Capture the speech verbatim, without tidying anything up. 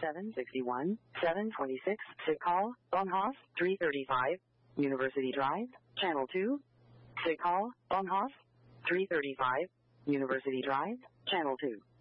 seven sixty-one, seven twenty-six, SIG call, Bonhoeffer, three thirty-five, University Drive, Channel two, SIG call, Bonhoeffer, three thirty-five, University Drive, Channel two.